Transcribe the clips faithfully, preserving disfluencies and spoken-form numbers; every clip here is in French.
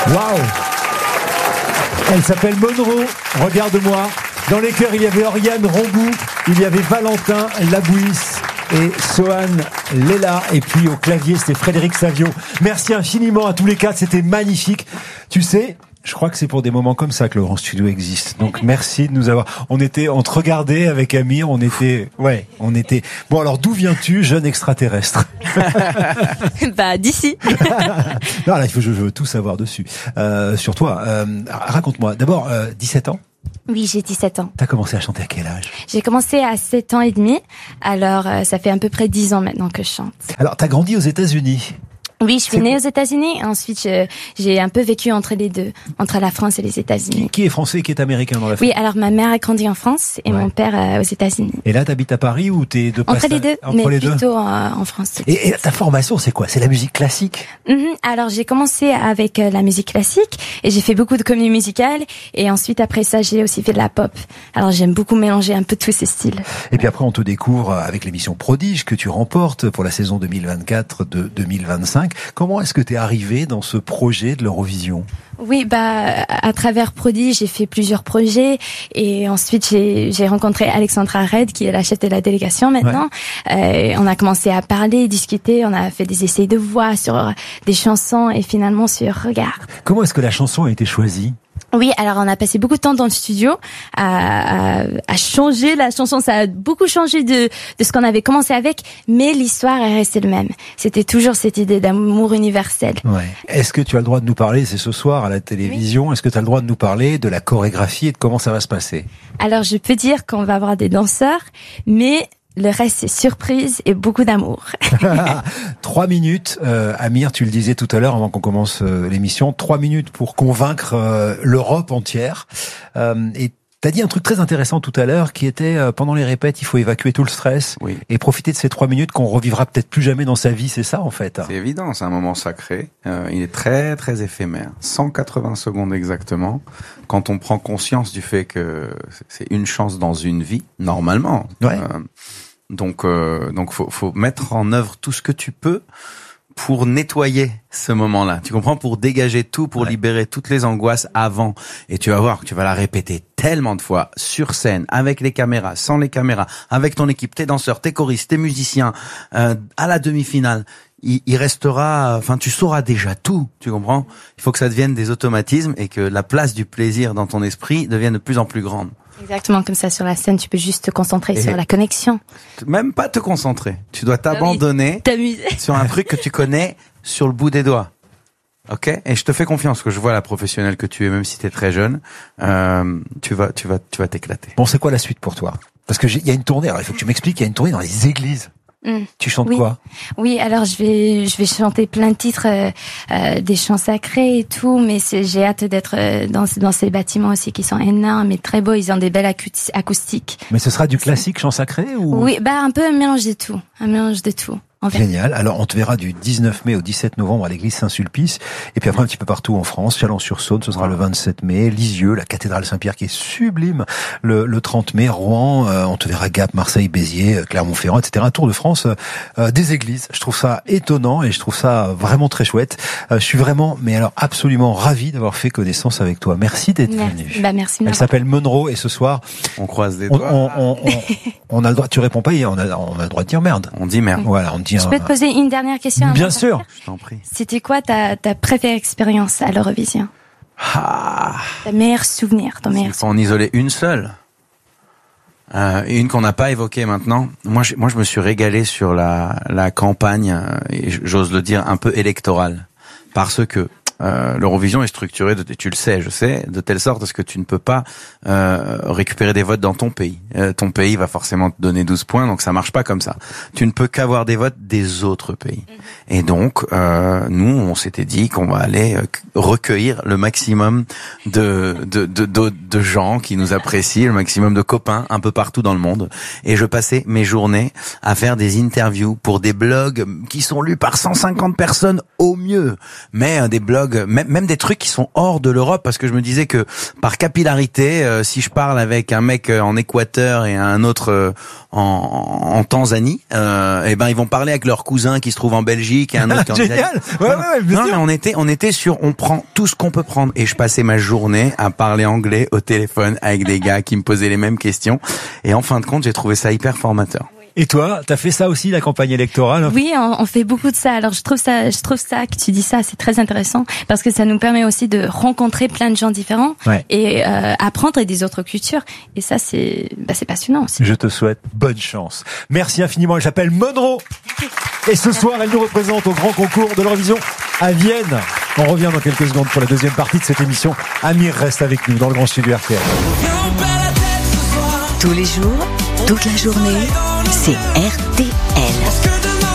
Waouh! Elle s'appelle Monroe, regarde-moi. Dans les chœurs, il y avait Oriane Rombou, il y avait Valentin Labouisse et Sohan Lela. Et puis au clavier, c'était Frédéric Savio. Merci infiniment à tous les quatre, c'était magnifique. Tu sais, je crois que c'est pour des moments comme ça que le Grand Studio existe. Donc merci de nous avoir... On était, on te regardait avec Amir, on était... Ouais, on était... Bon alors, d'où viens-tu, jeune extraterrestre? Bah, d'ici. Non, là, il faut, je veux tout savoir dessus. Euh, sur toi, euh, raconte-moi. D'abord, euh, dix-sept ans? Oui, j'ai dix-sept ans. T'as commencé à chanter à quel âge? J'ai commencé à sept ans et demi. Alors, euh, ça fait à peu près dix ans maintenant que je chante. Alors, t'as grandi aux États-Unis? Oui, je suis née aux États-Unis. Ensuite, je, j'ai un peu vécu entre les deux, entre la France et les États-Unis. Qui, qui est français et qui est américain dans la famille? Oui, alors ma mère a grandi en France et ouais. mon père euh, aux États-Unis. Et là, t'habites à Paris ou t'es de Entre les deux, entre mais les plutôt deux euh, en France. Et, et ta formation, c'est quoi? C'est la musique classique? Mm-hmm. Alors, j'ai commencé avec euh, la musique classique et j'ai fait beaucoup de comédie musicale. Et ensuite, après ça, j'ai aussi fait de la pop. Alors, j'aime beaucoup mélanger un peu tous ces styles. Et puis après, on te découvre avec l'émission Prodige que tu remportes pour la saison deux mille vingt-quatre de deux mille vingt-cinq. Comment est-ce que t'es arrivé dans ce projet de l'Eurovision? Oui, bah à travers Prodige, j'ai fait plusieurs projets et ensuite j'ai j'ai rencontré Alexandra Red qui est la chef de la délégation maintenant. Ouais. Euh, on a commencé à parler, discuter, on a fait des essais de voix sur des chansons et finalement sur Regarde. Comment est-ce que la chanson a été choisie? Oui, alors on a passé beaucoup de temps dans le studio à, à, à changer la chanson. Ça a beaucoup changé de, de ce qu'on avait commencé avec, mais l'histoire est restée le même. C'était toujours cette idée d'amour universel. Ouais. Est-ce que tu as le droit de nous parler, c'est ce soir à la télévision, oui. Est-ce que tu as le droit de nous parler de la chorégraphie et de comment ça va se passer? Alors je peux dire qu'on va avoir des danseurs, mais... le reste, c'est surprise et beaucoup d'amour. Trois minutes, euh, Amir, tu le disais tout à l'heure avant qu'on commence euh, l'émission, trois minutes pour convaincre euh, l'Europe entière. Euh, et t'as dit un truc très intéressant tout à l'heure qui était, euh, pendant les répètes, il faut évacuer tout le stress oui. et profiter de ces trois minutes qu'on revivra peut-être plus jamais dans sa vie, c'est ça en fait? C'est évident, c'est un moment sacré. Euh, il est très très éphémère, cent quatre-vingts secondes exactement. Quand on prend conscience du fait que c'est une chance dans une vie, normalement. Ouais. Euh, donc, euh, donc faut, faut mettre en œuvre tout ce que tu peux pour nettoyer ce moment-là. Tu comprends? Pour dégager tout, pour ouais. libérer toutes les angoisses avant. Et tu vas voir que tu vas la répéter tellement de fois sur scène, avec les caméras, sans les caméras, avec ton équipe, tes danseurs, tes choristes, tes musiciens, euh, à la demi-finale. Il, il restera, enfin, tu sauras déjà tout, tu comprends? Il faut que ça devienne des automatismes et que la place du plaisir dans ton esprit devienne de plus en plus grande. Exactement, comme ça sur la scène, tu peux juste te concentrer et sur la connexion. Même pas te concentrer. Tu dois t'abandonner ah oui, sur un truc que tu connais sur le bout des doigts. Ok? Et je te fais confiance, que je vois la professionnelle que tu es, même si tu es très jeune. Euh, tu vas, tu vas, tu vas t'éclater. Bon, c'est quoi la suite pour toi? Parce que il y a une tournée. Alors il faut que tu m'expliques. Il y a une tournée dans les églises. Mmh. Tu chantes oui. quoi? Oui, alors je vais je vais chanter plein de titres, euh, euh, des chants sacrés et tout, mais c'est, j'ai hâte d'être euh, dans dans ces bâtiments aussi qui sont énormes et très beaux. Ils ont des belles acoustiques. Mais ce sera du classique chant sacré ou? Oui, bah un peu un mélange de tout, un mélange de tout. Génial. Alors, on te verra du dix-neuf mai au dix-sept novembre à l'église Saint-Sulpice. Et puis après, un petit peu partout en France. Chalon-sur-Saône, ce sera le vingt-sept mai. Lisieux, la cathédrale Saint-Pierre qui est sublime. Le, le trente mai, Rouen. Euh, on te verra Gap, Marseille, Béziers, Clermont-Ferrand, et cetera. Un tour de France euh, des églises. Je trouve ça étonnant et je trouve ça vraiment très chouette. Euh, je suis vraiment, mais alors absolument ravi d'avoir fait connaissance avec toi. Merci d'être venue. Bah, merci. Elle s'appelle Monroe et ce soir, on croise des on, doigts. On, on, on, on a le droit, tu réponds pas, on a, on a le droit de dire merde. On dit merde. Voilà, on dit. Je peux te poser une dernière question? Bien sûr. Je t'en prie. C'était quoi ta, ta préférée expérience à l'Eurovision? Ah. Ta meilleure souvenir, ton meilleur. Il faut en isoler une seule. Euh, une qu'on n'a pas évoquée maintenant. Moi, je, moi, je me suis régalé sur la, la campagne, et j'ose le dire, un peu électorale, parce que Euh, l'Eurovision est structurée, de, tu le sais, je sais, de telle sorte à ce que tu ne peux pas euh, récupérer des votes dans ton pays. Euh, ton pays va forcément te donner douze points, donc ça marche pas comme ça. Tu ne peux qu'avoir des votes des autres pays. Et donc, euh, nous, on s'était dit qu'on va aller recueillir le maximum de, de, de, de, de gens qui nous apprécient, le maximum de copains un peu partout dans le monde. Et je passais mes journées à faire des interviews pour des blogs qui sont lus par cent cinquante personnes au mieux, mais des blogs dialogues, même, même des trucs qui sont hors de l'Europe, parce que je me disais que par capillarité, euh, si je parle avec un mec en Équateur et un autre euh, en, en Tanzanie, euh, et ben ils vont parler avec leur cousin qui se trouve en Belgique et un autre en Italie. Génial. Ouais, ouais, ouais, bien non, sûr. mais on était, on était sur, on prend tout ce qu'on peut prendre, et je passais ma journée à parler anglais au téléphone avec des gars qui me posaient les mêmes questions, et en fin de compte, j'ai trouvé ça hyper formateur. Et toi, t'as fait ça aussi, la campagne électorale? Oui, on, on fait beaucoup de ça. Alors je trouve ça, je trouve ça que tu dis ça, c'est très intéressant parce que ça nous permet aussi de rencontrer plein de gens différents ouais. et euh, apprendre des autres cultures. Et ça, c'est, bah, c'est passionnant aussi. Je te souhaite bonne chance. Merci infiniment. Elle s'appelle Monroe. Et ce soir, elle nous représente au grand concours de l'Eurovision à Vienne. On revient dans quelques secondes pour la deuxième partie de cette émission. Amir reste avec nous dans le grand studio R T L. Tous les jours, toute la journée, c'est R T L.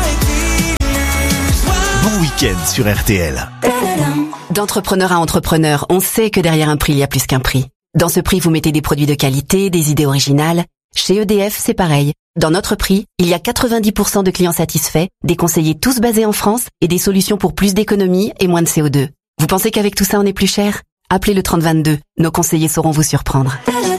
Bon week-end sur R T L. D'entrepreneur à entrepreneur, on sait que derrière un prix, il y a plus qu'un prix. Dans ce prix, vous mettez des produits de qualité, des idées originales. Chez E D F, c'est pareil. Dans notre prix, il y a quatre-vingt-dix pour cent de clients satisfaits, des conseillers tous basés en France et des solutions pour plus d'économie et moins de C O deux. Vous pensez qu'avec tout ça, on est plus cher ? Appelez le trente vingt-deux. Nos conseillers sauront vous surprendre.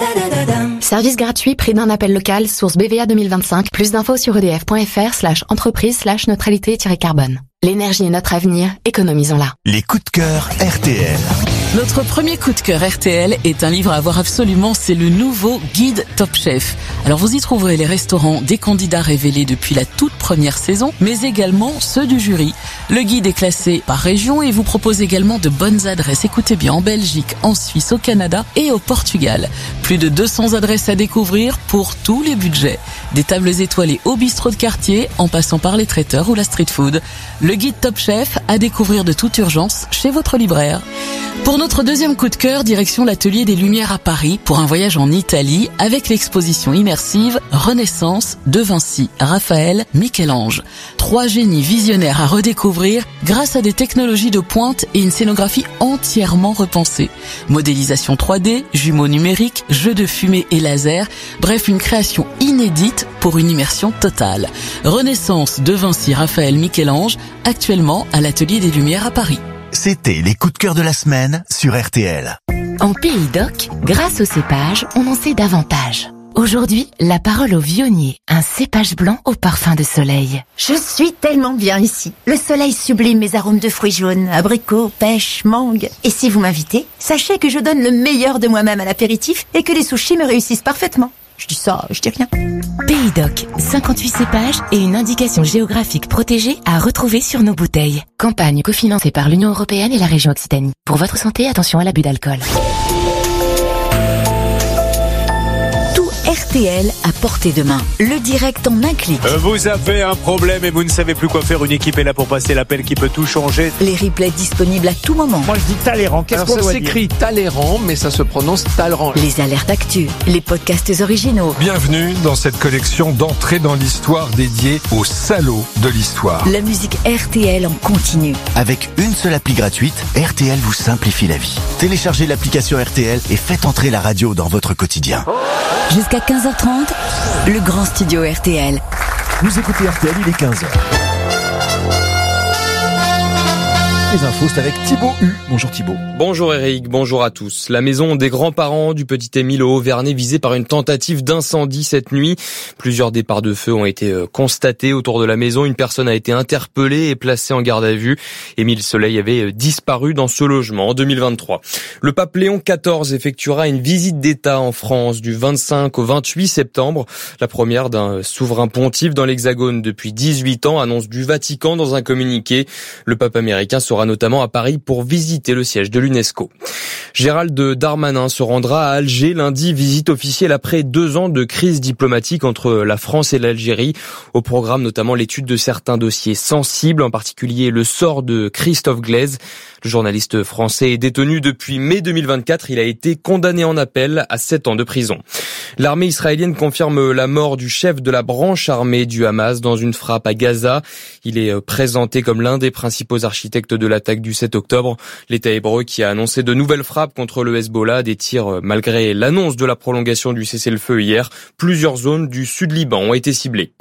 Service gratuit, prix d'un appel local, source B V A deux mille vingt-cinq. Plus d'infos sur edf.fr slash entreprise slash neutralité-carbone. L'énergie est notre avenir, économisons-la. Les coups de cœur R T L. Notre premier coup de cœur R T L est un livre à voir absolument, c'est le nouveau guide Top Chef. Alors vous y trouverez les restaurants des candidats révélés depuis la toute première saison, mais également ceux du jury. Le guide est classé par région et vous propose également de bonnes adresses. Écoutez bien, en Belgique, en Suisse, au Canada et au Portugal. Plus de deux cents adresses à découvrir pour tous les budgets. Des tables étoilées au bistrot de quartier, en passant par les traiteurs ou la street food. Le guide Top Chef à découvrir de toute urgence chez votre libraire. Pour notre deuxième coup de cœur, direction l'Atelier des Lumières à Paris pour un voyage en Italie avec l'exposition immersive Renaissance de Vinci, Raphaël, Michel-Ange. Trois génies visionnaires à redécouvrir grâce à des technologies de pointe et une scénographie entièrement repensée. Modélisation trois D, jumeaux numériques, jeux de fumée et laser, bref une création inédite pour une immersion totale. Renaissance de Vinci, Raphaël, Michel-Ange, actuellement à l'Atelier des Lumières à Paris. C'était les coups de cœur de la semaine sur R T L. En Pays d'Oc, grâce au cépage, on en sait davantage. Aujourd'hui, la parole au vionnier, un cépage blanc au parfum de soleil. Je suis tellement bien ici. Le soleil sublime mes arômes de fruits jaunes, abricots, pêche, mangue. Et si vous m'invitez, sachez que je donne le meilleur de moi-même à l'apéritif et que les sushis me réussissent parfaitement. Je dis ça, je dis rien. Pays d'Oc, cinquante-huit cépages et une indication géographique protégée à retrouver sur nos bouteilles. Campagne cofinancée par l'Union européenne et la région Occitanie. Pour votre santé, attention à l'abus d'alcool. R T L à portée de main. Le direct en un clic. Vous avez un problème et vous ne savez plus quoi faire. Une équipe est là pour passer l'appel qui peut tout changer. Les replays disponibles à tout moment. Moi je dis Talleyrand. Qu'est-ce qu'on doit dire ? Ça s'écrit Talleyrand, mais ça se prononce Talleyrand. Les alertes actu, les podcasts originaux. Bienvenue dans cette collection d'entrées dans l'histoire dédiée aux salauds de l'histoire. La musique R T L en continu. Avec une seule appli gratuite, R T L vous simplifie la vie. Téléchargez l'application R T L et faites entrer la radio dans votre quotidien. Jusqu'à quinze heures trente, le grand studio R T L. Vous écoutez R T L, il est quinze heures. Les infos, c'est avec Thibaut U. Bonjour Thibaut. Bonjour Eric, bonjour à tous. La maison des grands-parents du petit Émile au Haut-Vernay visée par une tentative d'incendie cette nuit. Plusieurs départs de feu ont été constatés autour de la maison. Une personne a été interpellée et placée en garde à vue. Émile Soleil avait disparu dans ce logement en deux mille vingt-trois. Le pape Léon quatorze effectuera une visite d'État en France du vingt-cinq au vingt-huit septembre. La première d'un souverain pontife dans l'Hexagone depuis dix-huit ans, annonce du Vatican dans un communiqué. Le pape américain sera notamment à Paris pour visiter le siège de l'UNESCO. Gérald Darmanin se rendra à Alger lundi, visite officielle après deux ans de crise diplomatique entre la France et l'Algérie. Au programme notamment l'étude de certains dossiers sensibles, en particulier le sort de Christophe Glaise. Le journaliste français est détenu depuis mai deux mille vingt-quatre. Il a été condamné en appel à sept ans de prison. L'armée israélienne confirme la mort du chef de la branche armée du Hamas dans une frappe à Gaza. Il est présenté comme l'un des principaux architectes de l'attaque du sept octobre. L'État hébreu qui a annoncé de nouvelles frappes contre le Hezbollah, des tirs malgré l'annonce de la prolongation du cessez-le-feu hier. Plusieurs zones du sud Liban ont été ciblées.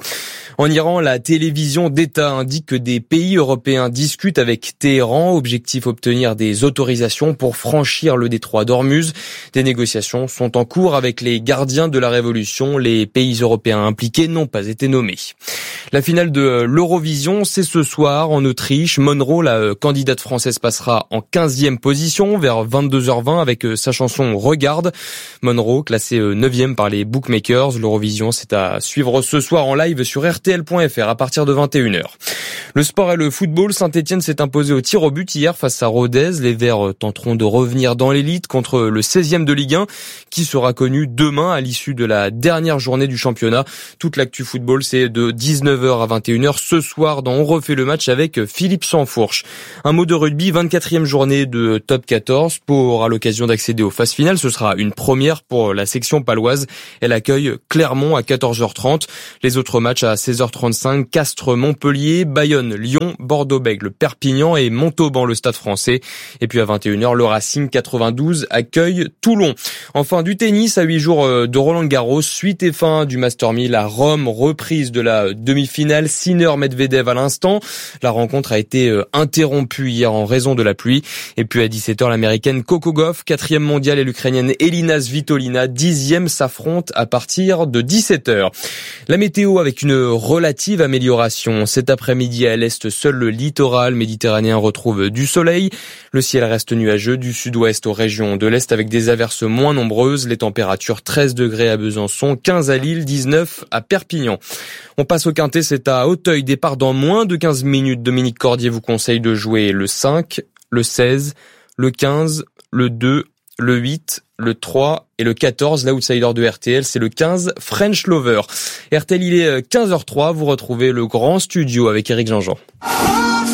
En Iran, la télévision d'État indique que des pays européens discutent avec Téhéran. Objectif obtenir des autorisations pour franchir le détroit d'Ormuz. Des négociations sont en cours avec les gardiens de la révolution. Les pays européens impliqués n'ont pas été nommés. La finale de l'Eurovision, c'est ce soir en Autriche. Monroe, la candidate française, passera en quinzième position vers vingt-deux heures vingt avec sa chanson Regarde. Monroe, classée neuvième par les bookmakers. L'Eurovision, c'est à suivre ce soir en live sur R T L point F R à partir de vingt et une heures. Le sport et le football, Saint-Etienne s'est imposé au tir au but hier face à Rodez. Les Verts tenteront de revenir dans l'élite contre le seizième de Ligue un qui sera connu demain à l'issue de la dernière journée du championnat. Toute l'actu football, c'est de dix-neuf heures à vingt et une heures ce soir dans On refait le match avec Philippe Sansfourche. Un mot de rugby, vingt-quatrième journée de top quatorze. Pau aura l'occasion d'accéder aux phases finales. Ce sera une première pour la section paloise. Elle accueille Clermont à quatorze heures trente. Les autres matchs à seize heures trente-cinq, Castres, Montpellier, Bayonne, Lyon, Bordeaux-Bègles, Perpignan et Montauban, le Stade français. Et puis à vingt et une heures, le Racing quatre-vingt-douze accueille Toulon. Enfin, du tennis à huit jours de Roland-Garros, suite et fin du Master mille à Rome, reprise de la demi-finale, Sinner-Medvedev à l'instant. La rencontre a été interrompue hier en raison de la pluie. Et puis à dix-sept heures, l'américaine Coco Gauff, quatrième mondiale, et l'ukrainienne Elina Svitolina, dixième, s'affrontent à partir de dix-sept heures. La météo avec une relative amélioration. Cet après-midi à l'est, seul le littoral méditerranéen retrouve du soleil. Le ciel reste nuageux du sud-ouest aux régions de l'est avec des averses moins nombreuses. Les températures treize degrés à Besançon, quinze à Lille, dix-neuf à Perpignan. On passe au quintet, c'est à Auteuil. Départ dans moins de quinze minutes. Dominique Cordier vous conseille de jouer le cinq, le seize, le quinze, le deux, le huit, le trois et le quatorze. L'outsider de R T L, c'est le quinze, French Lover. R T L, il est quinze heures zéro trois. Vous retrouvez le grand studio avec Éric Jean-Jean.